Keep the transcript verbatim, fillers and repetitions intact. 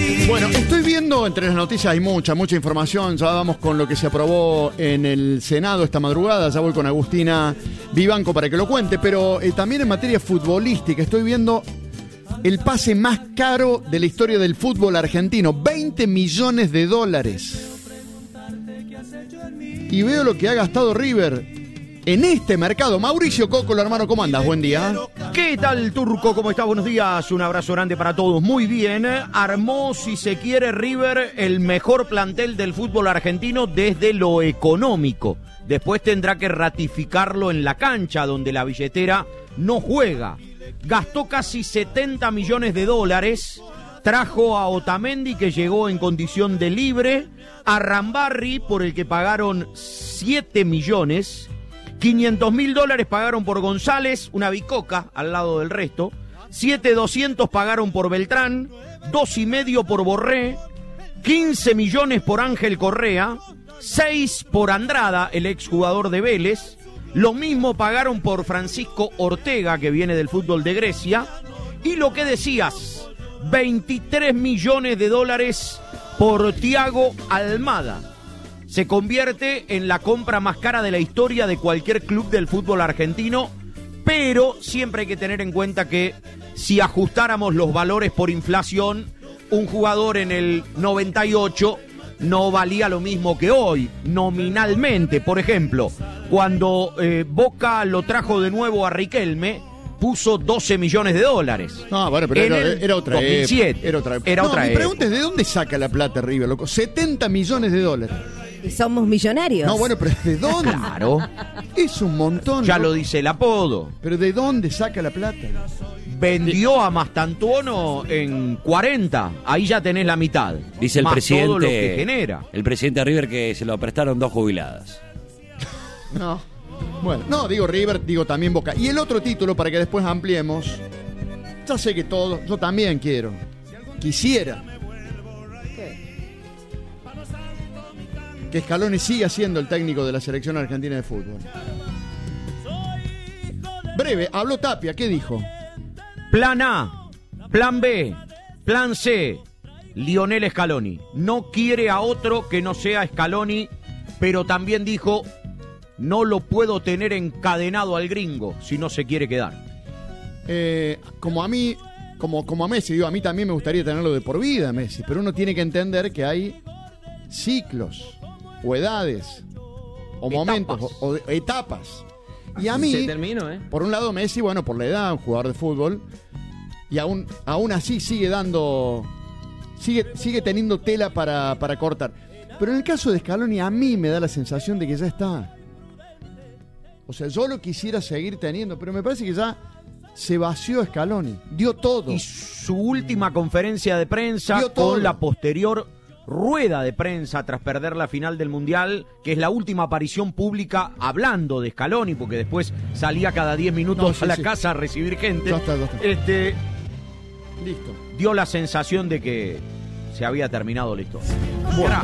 Bueno, estoy viendo entre las noticias, hay mucha, mucha información. Ya vamos con lo que se aprobó en el Senado esta madrugada. Ya voy con Agustina Vivanco para que lo cuente. Pero eh, también en materia futbolística estoy viendo el pase más caro de la historia del fútbol argentino. veinte millones de dólares. Y veo lo que ha gastado River en este mercado. Mauricio Cocolo, hermano, ¿cómo andas? Buen día. ¿Qué tal, Turco? ¿Cómo estás? Buenos días. Un abrazo grande para todos. Muy bien. Armó, si se quiere, River el mejor plantel del fútbol argentino desde lo económico. Después tendrá que ratificarlo en la cancha, donde la billetera no juega. Gastó casi setenta millones de dólares. Trajo a Otamendi, que llegó en condición de libre. A Rambarri, por el que pagaron siete millones. quinientos mil dólares pagaron por González, una bicoca al lado del resto. siete mil doscientos pagaron por Beltrán. dos y medio por Borré. quince millones por Ángel Correa. seis por Andrada, el exjugador de Vélez. Lo mismo pagaron por Francisco Ortega, que viene del fútbol de Grecia. Y lo que decías, veintitrés millones de dólares por Thiago Almada. Se convierte en la compra más cara de la historia de cualquier club del fútbol argentino, pero siempre hay que tener en cuenta que si ajustáramos los valores por inflación, un jugador en el noventa y ocho no valía lo mismo que hoy, nominalmente. Por ejemplo, cuando eh, Boca lo trajo de nuevo a Riquelme, puso doce millones de dólares. No, bueno, pero en era, el era otra dos mil siete. época. Era otra época. Era no, otra mi época. pregunta es, ¿de dónde saca la plata River, loco? setenta millones de dólares. Y somos millonarios. No, bueno, pero ¿de dónde? Claro. Es un montón. Ya loco. lo dice el apodo. Pero ¿de dónde saca la plata? Vendió a Mastantuono en cuarenta. Ahí ya tenés la mitad. Dice el más presidente, todo lo que genera. el presidente de River, que se lo prestaron dos jubiladas. No. Bueno, no, digo River, digo también Boca. Y el otro título, para que después ampliemos. Ya sé que todo, yo también quiero. Quisiera. Que Scaloni siga siendo el técnico de la selección argentina de fútbol. Breve, habló Tapia, ¿qué dijo? Plan A, plan B, plan C. Lionel Scaloni. No quiere a otro que no sea Scaloni, pero también dijo, no lo puedo tener encadenado al gringo si no se quiere quedar. Eh, como a mí, como, como a Messi, digo, a mí también me gustaría tenerlo de por vida, Messi, pero uno tiene que entender que hay ciclos, o edades, o Etapas. momentos, o, o de- etapas. Y a mí, Se terminó, ¿eh? por un lado Messi, bueno, por la edad, un jugador de fútbol, y aún, aún así sigue dando, sigue, sigue teniendo tela para, para cortar. Pero en el caso de Scaloni, a mí me da la sensación de que ya está. O sea, yo lo quisiera seguir teniendo, pero me parece que ya se vació Scaloni, dio todo. Y su última conferencia de prensa Dio todo. con la posterior rueda de prensa tras perder la final del Mundial, que es la última aparición pública hablando de Scaloni, porque después salía cada diez minutos No, sí, a la sí. casa a recibir gente. Ya está, ya está. Este, Listo. dio la sensación de que se había terminado la historia. Bueno.